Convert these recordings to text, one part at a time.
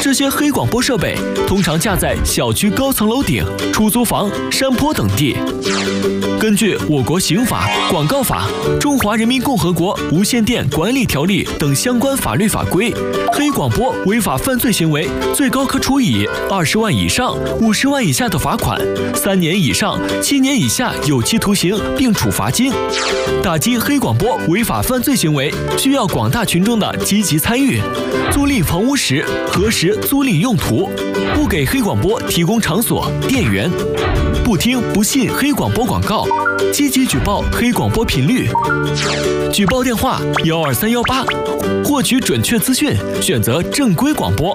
这些黑广播设备通常架在小区高层楼顶、出租房、山坡等地。根据我国刑法、广告法、中华人民共和国无线电管理条例等相关法律法规，黑广播违法犯罪行为，最高可处以20万以上50万以下的罚款，3年以上7年以下有期徒刑，并处罚金。打击黑广播违法犯罪行为，需要广大群众的积极参与。租赁房屋时核实租赁用途，不给黑广播提供场所、电源，不听不信黑广播广告，积极举报黑广播频率。举报电话12318，获取准确资讯，选择正规广播。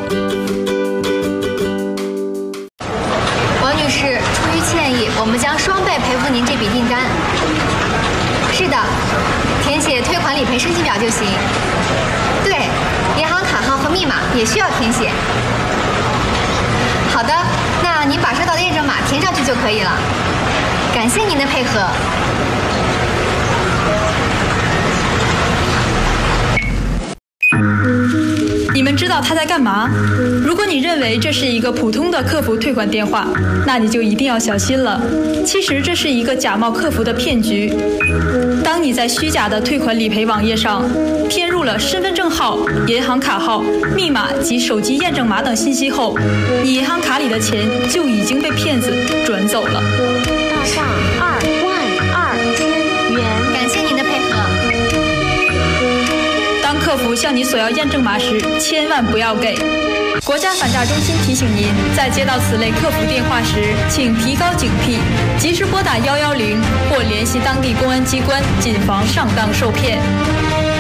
王女士，出于歉意，我们将双倍赔付您这笔订单。是的，填写退款理赔申请表就行。对，银行卡号和密码也需要填写。好的，那您把收到的验证码填上去就可以了。感谢您的配合。 你们知道他在干嘛？如果你认为这是一个普通的客服退款电话，那你就一定要小心了。其实这是一个假冒客服的骗局。当你在虚假的退款理赔网页上填入了身份证号、银行卡号、密码及手机验证码等信息后，你银行卡里的钱就已经被骗子转走了。 大上2万2000元。 感谢您的配合。 当客服向你索要验证码时，千万不要给。国家反诈中心提醒您，在接到此类客服电话时，请提高警惕，及时拨打110或联系当地公安机关，谨防上当受骗。